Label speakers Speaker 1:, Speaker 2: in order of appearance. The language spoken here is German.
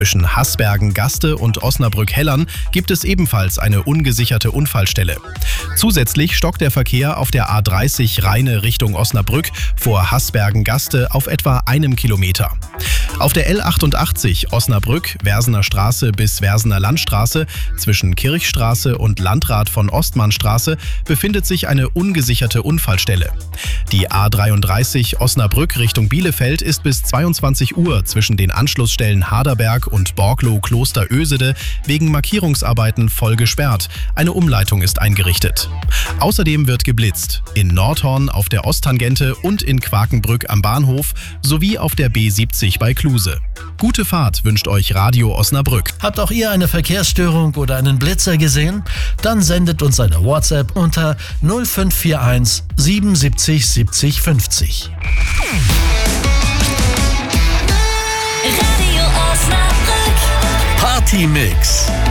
Speaker 1: Zwischen Haßbergen-Gaste und Osnabrück-Hellern gibt es ebenfalls eine ungesicherte Unfallstelle. Zusätzlich stockt der Verkehr auf der A30 Rheine Richtung Osnabrück vor Haßbergen-Gaste auf etwa 1 Kilometer. Auf der L88 Osnabrück, Versener Straße bis Versener Landstraße zwischen Kirchstraße und Landrat von Ostmannstraße befindet sich eine ungesicherte Unfallstelle. Die A33 Osnabrück Richtung Bielefeld ist bis 22 Uhr zwischen den Anschlussstellen Harderberg und Borglow-Kloster-Ösede wegen Markierungsarbeiten voll gesperrt. Eine Umleitung ist eingerichtet. Außerdem wird geblitzt. In Nordhorn auf der Osttangente und in Quakenbrück am Bahnhof sowie auf der B70 bei Kluse. Gute Fahrt wünscht euch Radio Osnabrück.
Speaker 2: Habt auch ihr eine Verkehrsstörung oder einen Blitzer gesehen? Dann sendet uns eine WhatsApp unter 0541 77 70 50.
Speaker 3: Radio Osnabrück.
Speaker 2: Party Mix.